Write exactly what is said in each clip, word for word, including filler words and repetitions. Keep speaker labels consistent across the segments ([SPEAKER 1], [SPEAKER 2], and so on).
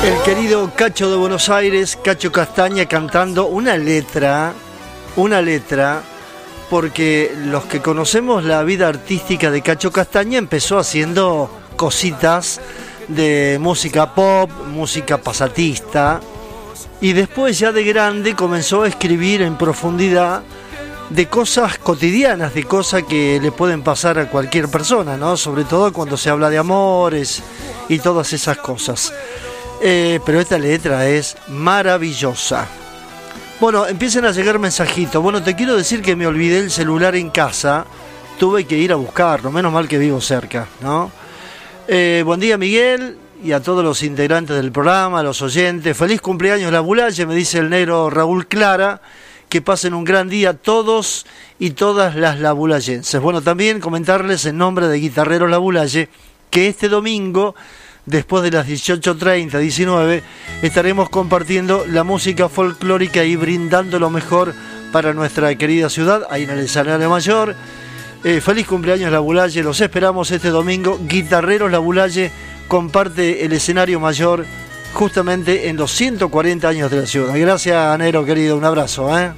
[SPEAKER 1] El querido Cacho de Buenos Aires, Cacho Castaña, cantando una letra, una letra, porque los que conocemos la vida artística de Cacho Castaña empezó haciendo cositas de música pop, música pasatista, y después ya de grande comenzó a escribir en profundidad de cosas cotidianas, de cosas que le pueden pasar a cualquier persona, ¿no? Sobre todo cuando se habla de amores y todas esas cosas. Eh, pero esta letra es maravillosa. Bueno, empiezan a llegar mensajitos. Bueno, te quiero decir que me olvidé el celular en casa. Tuve que ir a buscarlo, menos mal que vivo cerca, ¿no? Eh, buen día, Miguel, y a todos los integrantes del programa, a los oyentes. Feliz cumpleaños La Bulaye, me dice el negro Raúl Clara. Que pasen un gran día todos y todas las labulayenses. Bueno, también comentarles en nombre de Guitarreros La Bulaye que este domingo, después de las dieciocho treinta, diecinueve, estaremos compartiendo la música folclórica y brindando lo mejor para nuestra querida ciudad, ahí en el escenario mayor. Eh, feliz cumpleaños La Bulaye, los esperamos este domingo. Guitarreros La Bulaye comparte el escenario mayor justamente en los ciento cuarenta años de la ciudad. Gracias, Anero, querido, un abrazo, ¿eh?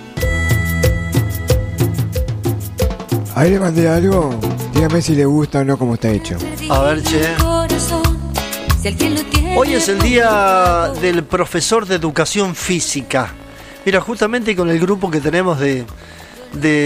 [SPEAKER 2] Ahí le mandé algo, dígame si le gusta o no como está hecho.
[SPEAKER 1] A ver, che. Hoy es el día del profesor de educación física. Mira, justamente con el grupo que tenemos de, de